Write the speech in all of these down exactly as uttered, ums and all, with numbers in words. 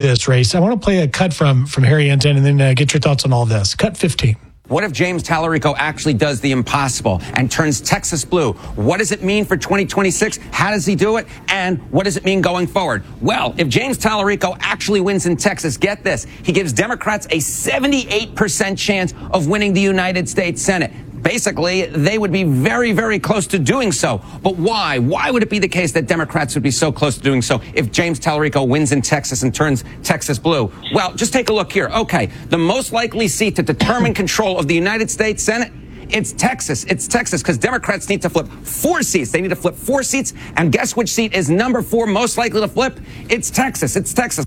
this race. I want to play a cut from, from Harry Enten and then uh, get your thoughts on all this. Cut fifteen. What if James Tallarico actually does the impossible and turns Texas blue? What does it mean for twenty twenty-six? How does he do it? And what does it mean going forward? Well, if James Tallarico actually wins in Texas, get this, he gives Democrats a seventy-eight percent chance of winning the United States Senate. Basically, they would be very, very close to doing so. But why? Why would it be the case that Democrats would be so close to doing so if James Tallarico wins in Texas and turns Texas blue? Well, just take a look here. Okay, the most likely seat to determine control of the United States Senate, it's Texas. It's Texas because Democrats need to flip four seats. They need to flip four seats. And guess which seat is number four most likely to flip? It's Texas. It's Texas.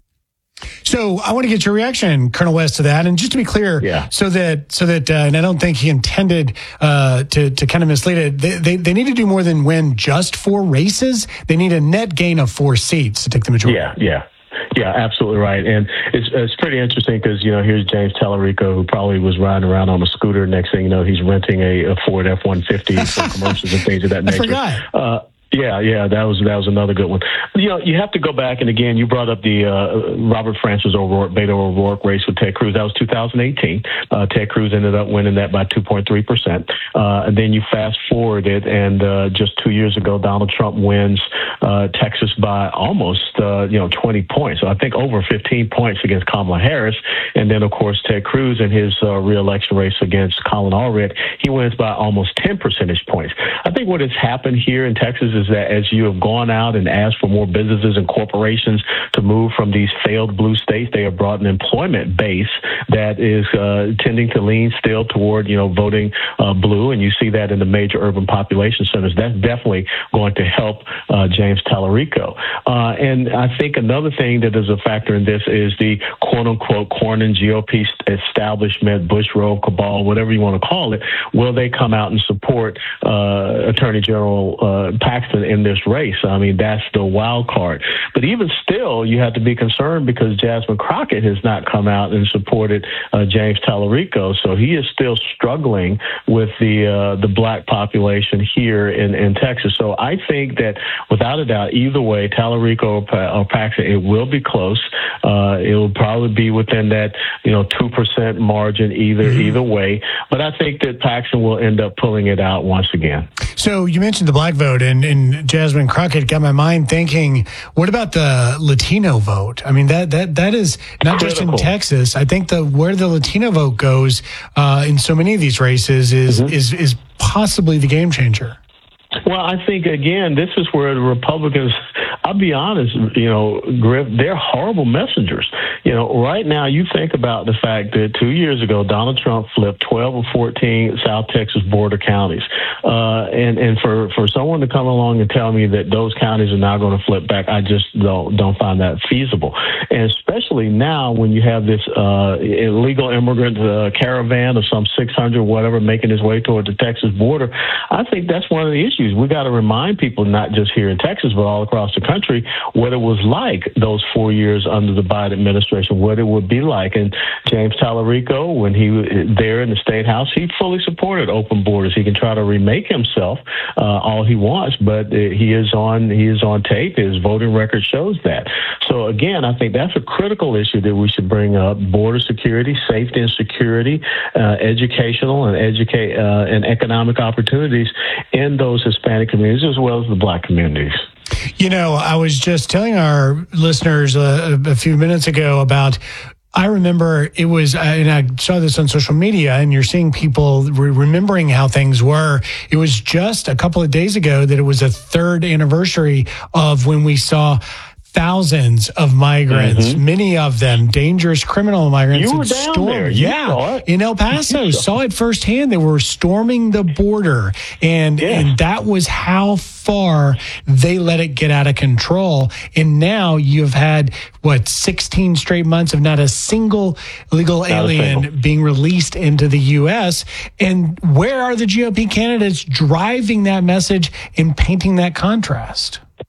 So I want to get your reaction, Colonel West, to that. And just to be clear, yeah. so that, so that, uh, and I don't think he intended uh, to, to kind of mislead it, they, they, they need to do more than win just four races. They need a net gain of four seats to take the majority. Yeah, yeah. Yeah, absolutely right. And it's it's pretty interesting because, you know, here's James Tallarico, who probably was riding around on a scooter. Next thing you know, he's renting a, a Ford F one fifty for commercials and things of that nature. I forgot. Uh, Yeah, yeah, that was that was another good one. You know, you have to go back, and again, you brought up the uh, Robert Francis O'Rourke, Beto O'Rourke race with Ted Cruz. That was two thousand eighteen. Uh, Ted Cruz ended up winning that by two point three percent. Uh, and then you fast forward it, and uh, just two years ago, Donald Trump wins uh, Texas by almost, uh, you know, twenty points. So I think over fifteen points against Kamala Harris. And then, of course, Ted Cruz in his uh, reelection race against Colin Allred, he wins by almost ten percentage points. I think what has happened here in Texas is that as you have gone out and asked for more businesses and corporations to move from these failed blue states, they have brought an employment base that is uh, tending to lean still toward, you know, voting uh, blue. And you see that in the major urban population centers. That's definitely going to help uh, James Tallarico. Uh, and I think another thing that is a factor in this is the quote unquote Cornyn G O P establishment, Bush Road cabal, whatever you want to call it. Will they come out and support uh, Attorney General uh, Paxton in this race? I mean, that's the wild card. But even still, you have to be concerned because Jasmine Crockett has not come out and supported uh, James Tallarico. So he is still struggling with the uh, the black population here in, in Texas. So I think that without a doubt, either way, Tallarico or, pa- or Paxton, it will be close. Uh, it will probably be within that, you know, two percent margin either, mm-hmm. either way. But I think that Paxton will end up pulling it out once again. So you mentioned the black vote, and, and Jasmine Crockett got my mind thinking, what about the Latino vote? I mean, that that that is not Critical. Just in Texas. I think the where the Latino vote goes uh, in so many of these races is mm-hmm. is is possibly the game changer. Well, I think, again, this is where the Republicans, I'll be honest, you know, Griff, they're horrible messengers. You know, right now, you think about the fact that two years ago, Donald Trump flipped twelve or fourteen South Texas border counties. Uh, and, and for, for someone to come along and tell me that those counties are now going to flip back, I just don't, don't find that feasible. And especially now when you have this uh, illegal immigrant uh, caravan of some six hundred, whatever, making its way toward the Texas border, I think that's one of the issues. We got to remind people, not just here in Texas, but all across the country, what it was like those four years under the Biden administration, what it would be like. And James Tallarico, when he was there in the State House, he fully supported open borders. He can try to remake himself uh, all he wants, but he is on he is on tape. His voting record shows that. So again, I think that's a critical issue that we should bring up: border security, safety and security, uh, educational and educate uh, and economic opportunities in those Hispanic communities as well as the black communities. You know, I was just telling our listeners a, a few minutes ago about, I remember it was, and I saw this on social media, and you're seeing people re- remembering how things were. It was just a couple of days ago that it was a third anniversary of when we saw thousands of migrants, mm-hmm. many of them dangerous criminal migrants. You were down storm. there. You yeah, saw it. In El Paso, saw it firsthand. They were storming the border, and yeah. and that was how far they let it get out of control. And now you've had what sixteen straight months of not a single illegal not alien single. being released into the U S. And where are the G O P candidates driving that message and painting that contrast?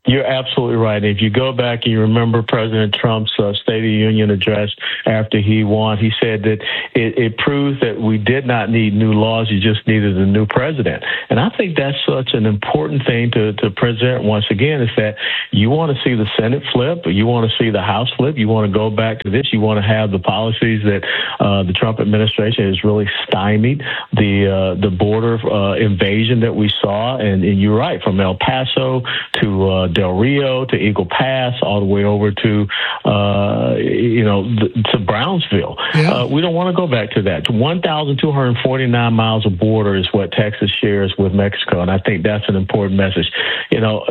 You're absolutely right. If you go back and you remember President Trump's uh, State of the Union address after he won, he said that it, it proves that we did not need new laws. You just needed a new president. And I think that's such an important thing to, to present once again, is that you want to see the Senate flip, or you want to see the House flip. You want to go back to this. You want to have the policies that uh, the Trump administration has really stymied, the uh, the border uh, invasion that we saw. And, and you're right, from El Paso to uh, Del Rio to Eagle Pass, all the way over to, uh, you know, to Brownsville. Yeah. Uh, we don't want to go back to that. one thousand two hundred forty-nine miles of border is what Texas shares with Mexico, and I think that's an important message. You know,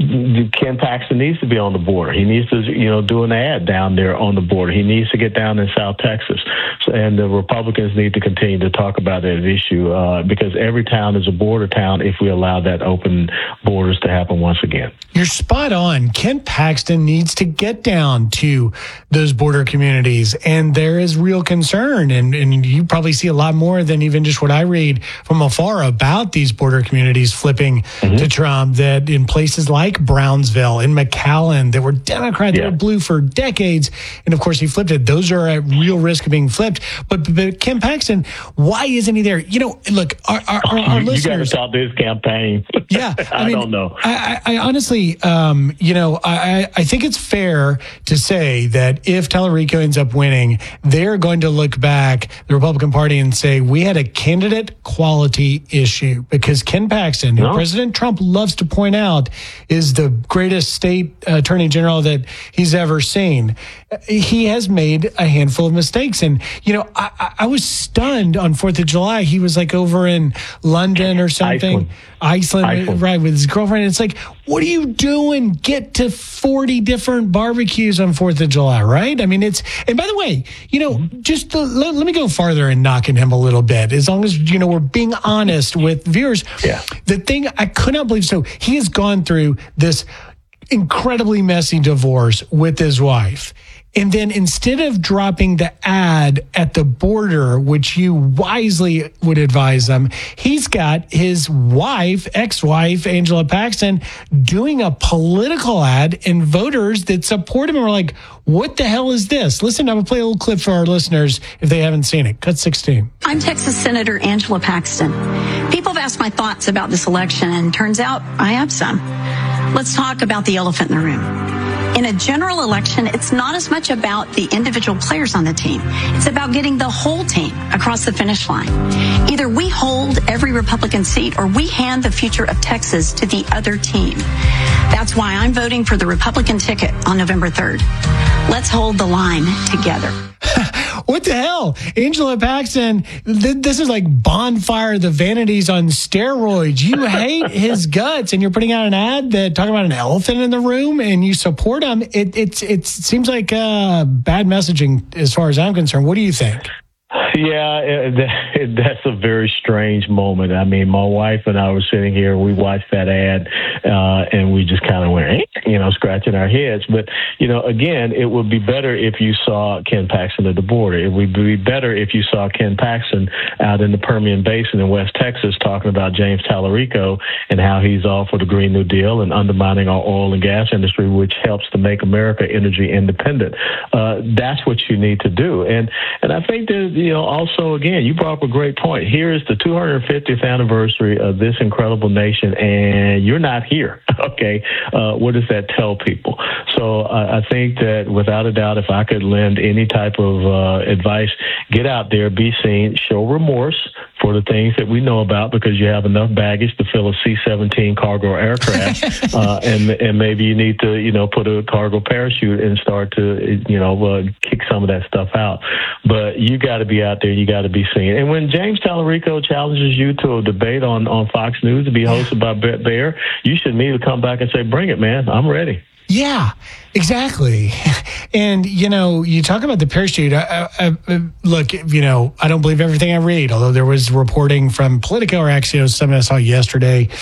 Ken Paxton needs to be on the border. He needs to, you know, do an ad down there on the border. He needs to get down in South Texas. So, and the Republicans need to continue to talk about that issue uh, because every town is a border town if we allow that open borders to happen once again. You're spot on. Ken Paxton needs to get down to those border communities, and there is real concern. And, and you probably see a lot more than even just what I read from afar about these border communities flipping mm-hmm. to Trump, that in places like Brownsville and McAllen that were Democrat, yeah. they were blue for decades. And of course, he flipped it. Those are at real risk of being flipped. But, but Ken Paxton, why isn't he there? You know, look, our, our, our, our you, listeners. You got to stop this campaign. Yeah. I, I mean, don't know. I, I, I honestly, um, you know, I, I think it's fair to say that if Tallarico ends up winning, they're going to look back, the Republican Party, and say, we had a candidate quality issue, because Ken Paxton, no. who President Trump loves to point out is the greatest state attorney general that he's ever seen, he has made a handful of mistakes. And, you know, I, I was stunned on fourth of July. He was like over in London or something. Iceland, Iceland, Iceland. right, with his girlfriend. It's like, what are you doing? Get to forty different barbecues on fourth of July, right? I mean, it's, and by the way, you know, just to, let, let me go farther in knocking him a little bit, as long as, you know, we're being honest with viewers. Yeah. The thing I could not believe, so he has gone through this incredibly messy divorce with his wife. And then instead of dropping the ad at the border, which you wisely would advise them, he's got his wife, ex-wife, Angela Paxton, doing a political ad, and voters that support him are like, what the hell is this? Listen, I'm going to play a little clip for our listeners if they haven't seen it. Cut sixteen. I'm Texas Senator Angela Paxton. People have asked my thoughts about this election, and turns out I have some. Let's talk about the elephant in the room. In a general election, it's not as much about the individual players on the team. It's about getting the whole team across the finish line. Either we hold every Republican seat or we hand the future of Texas to the other team. That's why I'm voting for the Republican ticket on November third. Let's hold the line together. What the hell? Angela Paxton, th- this is like Bonfire the Vanities on steroids. You hate his guts, and you're putting out an ad that talking about an elephant in the room, and you support him. It, it's, it seems like uh, bad messaging as far as I'm concerned. What do you think? Yeah, it, it, that's a very strange moment. I mean, my wife and I were sitting here, we watched that ad, uh, and we just kind of went, eh, you know, scratching our heads. But, you know, again, it would be better if you saw Ken Paxton at the border. It would be better if you saw Ken Paxton out in the Permian Basin in West Texas talking about James Tallarico and how he's all for the Green New Deal and undermining our oil and gas industry, which helps to make America energy independent. Uh, that's what you need to do. And, and I think that, you know, also, again, you brought up a great point. Here is the two hundred fiftieth anniversary of this incredible nation, and you're not here. Okay. Uh, what does that tell people? So uh, I think that without a doubt, if I could lend any type of uh, advice, get out there, be seen, show remorse for the things that we know about, because you have enough baggage to fill a C seventeen cargo aircraft, uh, and and maybe you need to, you know, put a cargo parachute and start to, you know, uh, kick some of that stuff out. But you got to be out there, you got to be seen. And when James Tallarico challenges you to a debate on, on Fox News to be hosted by Bret Baier, you should immediately come back and say, bring it, man, I'm ready. Yeah, exactly. And, you know, you talk about the parachute. I, I, I, look, you know, I don't believe everything I read, although there was reporting from Politico or Axios, something I saw yesterday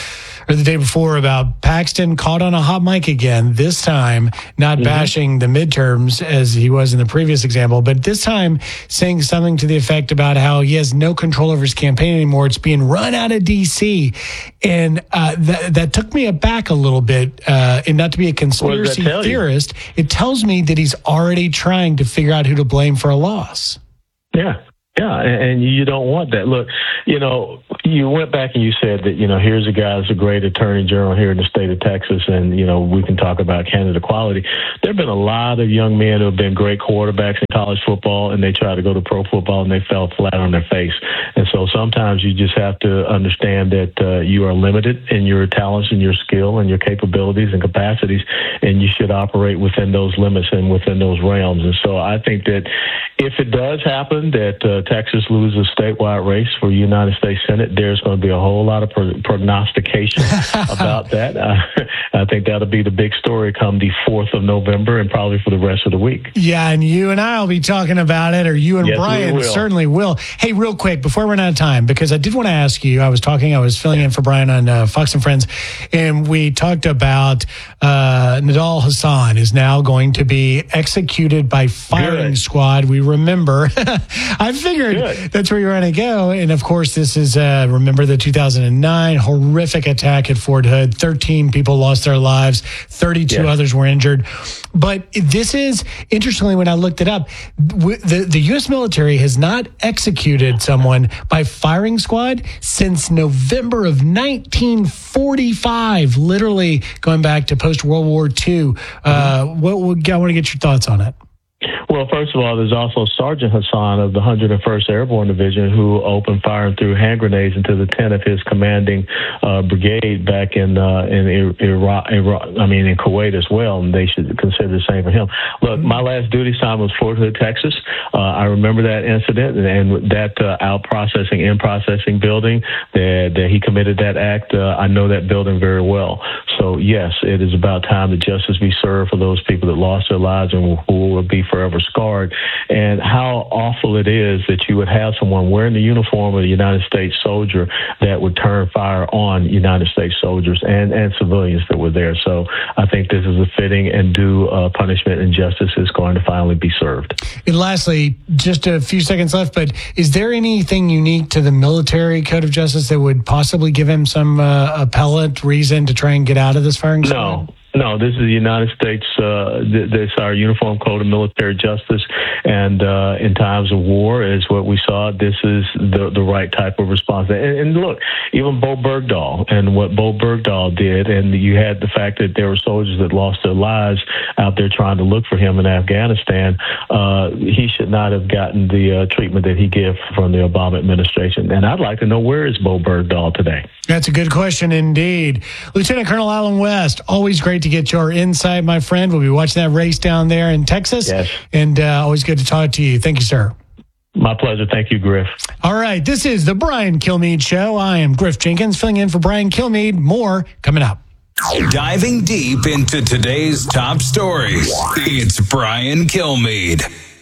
or the day before about Paxton caught on a hot mic again, this time not mm-hmm. bashing the midterms as he was in the previous example, but this time saying something to the effect about how he has no control over his campaign anymore. It's being run out of D C. And uh, that, that took me aback a little bit. Uh, and not to be a conspiracy theorist, it tells me that he's already trying to figure out who to blame for a loss. Yeah. Yeah, and you don't want that. Look, you know, you went back and you said that, you know, here's a guy that's a great attorney general here in the state of Texas, and, you know, we can talk about candidate equality. There have been a lot of young men who have been great quarterbacks in college football, and they try to go to pro football, and they fell flat on their face. And so sometimes you just have to understand that uh, you are limited in your talents and your skill and your capabilities and capacities, and you should operate within those limits and within those realms. And so I think that if it does happen that uh, Texas loses a statewide race for United States Senate, there's going to be a whole lot of pro- prognostication about that. Uh, I think that'll be the big story come the fourth of November and probably for the rest of the week. Yeah, and you and I will be talking about it, or you and yes, Brian will. certainly will. Hey, real quick, before we run out of time, because I did want to ask you, I was talking, I was filling in for Brian on uh, Fox and Friends, and we talked about uh, Nidal Hasan is now going to be executed by firing Good. squad. We remember, I figured Good. that's where you're going to go. And of course, this is, uh, remember the two thousand nine horrific attack at Fort Hood. thirteen people lost their lives. thirty-two yes. others were injured. But this is, interestingly, when I looked it up, the, the U S military has not executed someone by firing squad since November of nineteen forty-five, literally going back to post-World War Two. Uh, what, what, I want to get your thoughts on it. Well, first of all, there's also Sergeant Hasan of the one hundred first Airborne Division who opened fire and threw hand grenades into the tent of his commanding uh, brigade back in uh, in Iraq, Iraq, I mean in Kuwait as well, and they should consider the same for him. Look, my last duty time was Fort Hood, Texas. Uh, I remember that incident and, and that uh, out processing, in processing building that, that he committed that act. Uh, I know that building very well. So yes, it is about time that justice be served for those people that lost their lives and who will be forever scarred. And how awful it is that you would have someone wearing the uniform of a United States soldier that would turn fire on United States soldiers and, and civilians that were there. So I think this is a fitting and due uh, punishment, and justice is going to finally be served. And lastly, just a few seconds left, but is there anything unique to the military code of justice that would possibly give him some uh, appellate reason to try and get out of this firing squad? No. No, this is the United States. Uh, th- this our Uniform Code of Military Justice, and uh, in times of war, is what we saw. This is the the right type of response. And, and look, even Bo Bergdahl and what Bo Bergdahl did, and you had the fact that there were soldiers that lost their lives out there trying to look for him in Afghanistan. Uh, he should not have gotten the uh, treatment that he gave from the Obama administration. And I'd like to know, where is Bo Bergdahl today? That's a good question indeed. Lieutenant Colonel Allen West, always great to get your insight, my friend. We'll be watching that race down there in Texas. Yes. And uh, always good to talk to you. Thank you, sir. My pleasure. Thank you, Griff. All right. This is the Brian Kilmeade Show. I am Griff Jenkins, filling in for Brian Kilmeade. More coming up. Diving deep into today's top stories, it's Brian Kilmeade.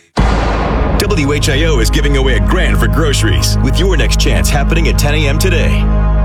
W H I O is giving away a grand for groceries with your next chance happening at ten a.m. today.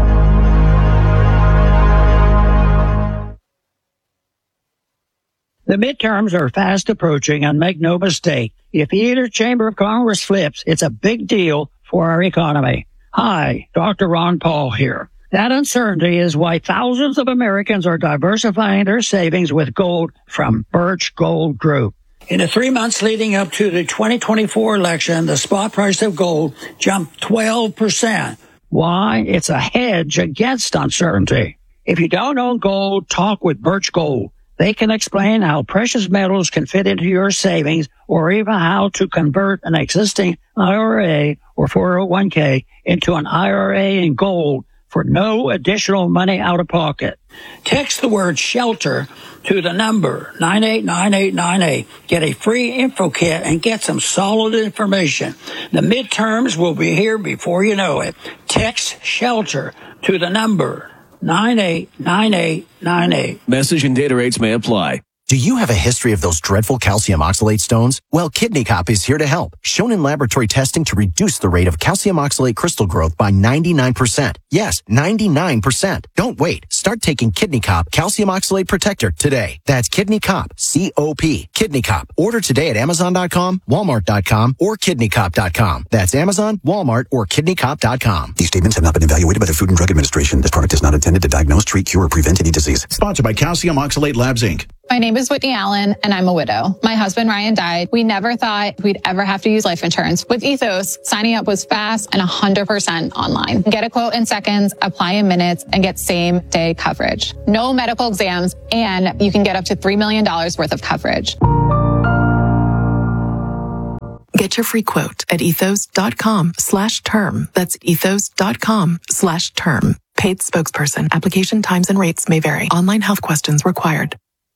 The midterms are fast approaching, and make no mistake, if either chamber of Congress flips, it's a big deal for our economy. Hi, Doctor Ron Paul here. That uncertainty is why thousands of Americans are diversifying their savings with gold from Birch Gold Group. In the three months leading up to the twenty twenty-four election, the spot price of gold jumped twelve percent. Why? It's a hedge against uncertainty. If you don't own gold, talk with Birch Gold. They can explain how precious metals can fit into your savings, or even how to convert an existing I R A or four oh one k into an I R A in gold for no additional money out of pocket. Text the word SHELTER to the number nine eight nine eight nine eight. Get a free info kit and get some solid information. The midterms will be here before you know it. Text SHELTER to the number nine eight nine eight nine eight. Message and data rates may apply. Do you have a history of those dreadful calcium oxalate stones? Well, Kidney Cop is here to help. Shown in laboratory testing to reduce the rate of calcium oxalate crystal growth by ninety-nine percent. Yes, ninety-nine percent. Don't wait. Start taking Kidney Cop Calcium Oxalate Protector today. That's Kidney Cop, C O P. Kidney Cop. Order today at Amazon dot com, Walmart dot com, or Kidney Cop dot com. That's Amazon, Walmart, or Kidney Cop dot com. These statements have not been evaluated by the Food and Drug Administration. This product is not intended to diagnose, treat, cure, or prevent any disease. Sponsored by Calcium Oxalate Labs, Incorporated. My name is Whitney Allen, and I'm a widow. My husband, Ryan, died. We never thought we'd ever have to use life insurance. With Ethos, signing up was fast and one hundred percent online. Get a quote in seconds, apply in minutes, and get same-day coverage. No medical exams, and you can get up to three million dollars worth of coverage. Get your free quote at ethos.com slash term. That's ethos.com slash term. Paid spokesperson. Application times and rates may vary. Online health questions required.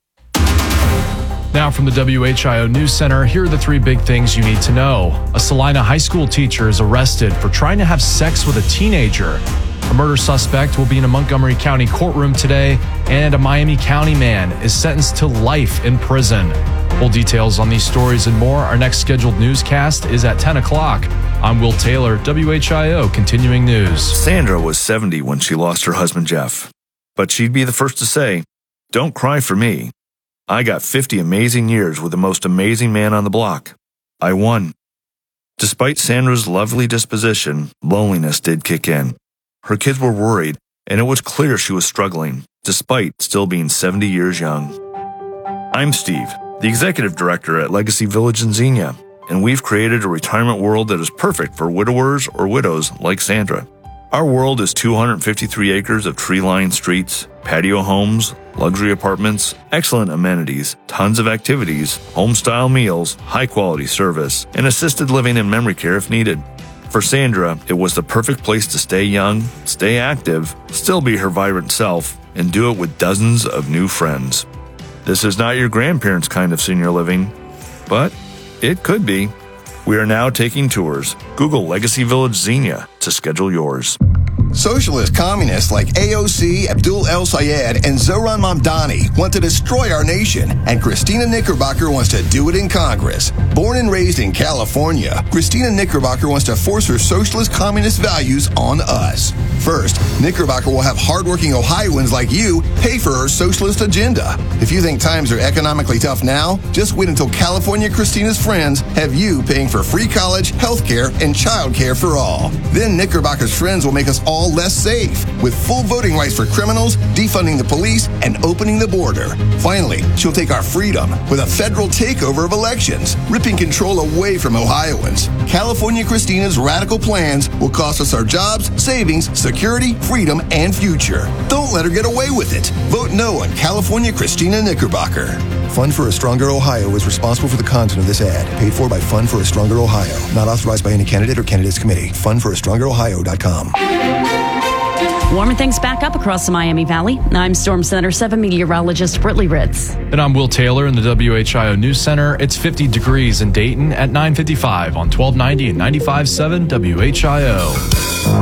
Now from the W H I O News Center, here are the three big things you need to know. A Salina high school teacher is arrested for trying to have sex with a teenager. A murder suspect will be in a Montgomery County courtroom today, and a Miami County man is sentenced to life in prison. Full details on these stories and more. Our next scheduled newscast is at ten o'clock. I'm Will Taylor, W H I O Continuing News. Sandra was seventy when she lost her husband, Jeff. But she'd be the first to say, "Don't cry for me. I got fifty amazing years with the most amazing man on the block. I won." Despite Sandra's lovely disposition, loneliness did kick in. Her kids were worried, and it was clear she was struggling, despite still being seventy years young. I'm Steve, the executive director at Legacy Village in Xenia, and we've created a retirement world that is perfect for widowers or widows like Sandra. Our world is two hundred fifty-three acres of tree-lined streets, patio homes, luxury apartments, excellent amenities, tons of activities, home-style meals, high-quality service, and assisted living and memory care if needed. For Sandra, it was the perfect place to stay young, stay active, still be her vibrant self, and do it with dozens of new friends. This is not your grandparents' kind of senior living, but it could be. We are now taking tours. Google Legacy Village Xenia to schedule yours. Socialist communists like A O C, Abdul El Sayed, and Zoran Mamdani want to destroy our nation, and Christina Knickerbocker wants to do it in Congress. Born and raised in California, Christina Knickerbocker wants to force her socialist communist values on us. First, Knickerbocker will have hardworking Ohioans like you pay for her socialist agenda. If you think times are economically tough now, just wait until California Christina's friends have you paying for free college, health care, and child care for all. Then Knickerbocker's friends will make us all less safe, with full voting rights for criminals, defunding the police, and opening the border. Finally, she'll take our freedom with a federal takeover of elections, ripping control away from Ohioans. California Christina's radical plans will cost us our jobs, savings, security, freedom, and future. Don't let her get away with it. Vote no on California Christina Knickerbocker. Fund for a Stronger Ohio is responsible for the content of this ad. Paid for by Fund for a Stronger Ohio. Not authorized by any candidate or candidates committee. fund for a stronger ohio dot com. Warming things back up across the Miami Valley. I'm Storm Center seven meteorologist Britley Ritz. And I'm Will Taylor in the W H I O News Center. It's fifty degrees in Dayton at nine fifty-five on twelve ninety and ninety-five point seven W H I O.